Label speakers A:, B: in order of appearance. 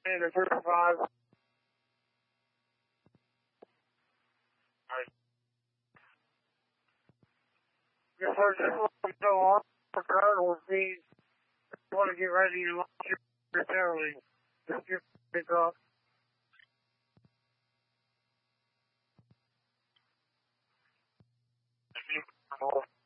A: and a 35. Your first will go on for will be you want to get ready to launch your fairly. Just your pick up. Thank you.